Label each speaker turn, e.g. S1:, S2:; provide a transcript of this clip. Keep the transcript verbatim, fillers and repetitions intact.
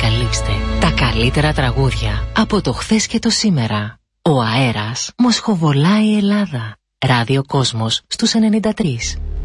S1: ανακαλύψτε τα καλύτερα τραγούδια από το χθες και το σήμερα. Ο αέρας μοσχοβολάει η Ελλάδα. Ράδιο Κόσμος στους ενενήντα τρία.